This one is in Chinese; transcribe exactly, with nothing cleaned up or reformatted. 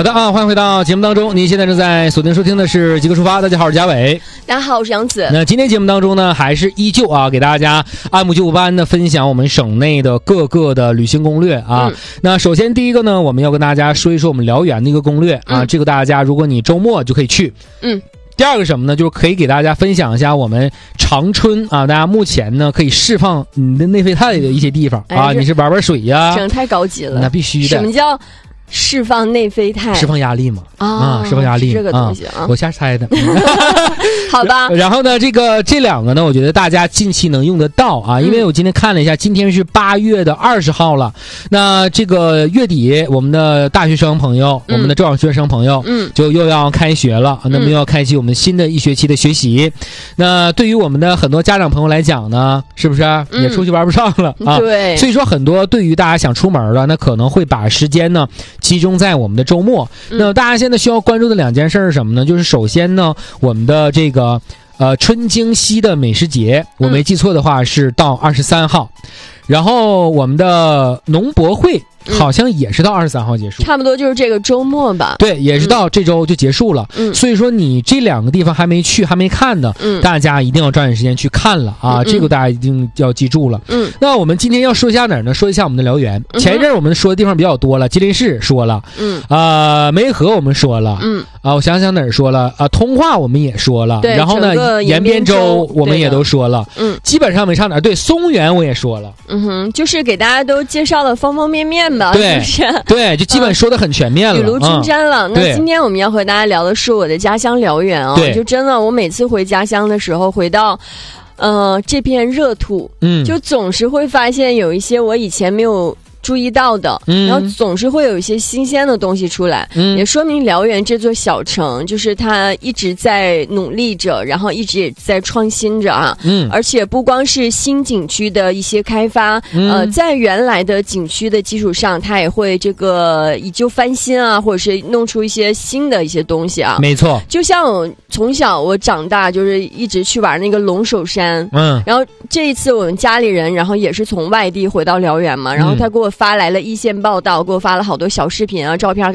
好的啊，欢迎回到节目当中。您现在正在锁定收听的是极客出发，大家好，我是嘉伟。 大家好，我是杨子。 那今天节目当中呢，还是依旧啊，给大家按部就班的分享我们省内的各个的旅行攻略啊。嗯、那首先第一个呢，我们要跟大家说一说我们辽源的一个攻略啊，嗯、这个大家如果你周末就可以去。嗯。第二个什么呢？就是可以给大家分享一下我们长春啊，大家目前呢可以释放你的内啡肽的一些地方、哎、啊，你是玩玩水呀、啊， 整太高级了， 那必须的。 什么叫释放内啡肽？ 释放压力嘛，啊，啊释放压力， 这个东西啊， 啊我瞎猜的。 好吧。 然后呢，这个这两个呢，我觉得大家近期能用得到啊，因为我今天看了一下，今天是八月的二十号了。那这个月底，我们的大学生朋友，嗯、我们的中小学生朋友，嗯，就又要开学了，那么又要开启我们新的一学期的学习。嗯、那对于我们的很多家长朋友来讲呢，是不是也出去玩不上了、嗯、啊？ 对。 所以说，很多对于大家想出门的，那可能会把时间呢集中在我们的周末。嗯、那大家现在需要关注的两件事是什么呢？就是首先呢，我们的这个呃春京西的美食节，我没记错的话是到二十三号，嗯、然后我们的农博会好像也是到二十三号结束、嗯， 差不多就是这个周末吧。 对，也是到这周就结束了。嗯，所以说你这两个地方还没去、还没看的，嗯，大家一定要抓紧时间去看了啊！嗯、这个大家一定要记住了。嗯，那我们今天要说一下哪儿呢？说一下我们的辽源。嗯、前一阵我们说的地方比较多了，吉林市说了，嗯，啊、呃，梅河我们说了，嗯，啊，我想想哪儿说了啊，通化我们也说了， 对， 然后呢，延边州我们也都说了， 嗯， 基本上没差哪儿。对，松原我也说了， 嗯哼，就是给大家都介绍了方方面面吧， 对。 是不是？ 对，就基本说的很全面了， 雨露均沾了。 嗯、 那今天我们要和大家聊的是我的家乡辽源啊、哦，就真的，我每次回家乡的时候，回到，呃，这片热土，嗯，就总是会发现有一些我以前没有注意到的，嗯、然后总是会有一些新鲜的东西出来，嗯、也说明辽源这座小城，就是它一直在努力着，然后一直也在创新着啊，嗯，而且不光是新景区的一些开发，嗯、呃，在原来的景区的基础上，它也会这个以旧翻新啊，或者是弄出一些新的一些东西啊， 没错。 就像我从小我长大就是一直去玩那个龙首山，嗯，然后这一次我们家里人，然后也是从外地回到辽源嘛，然后他给我发来了一线报道，给我发了好多小视频啊、照片。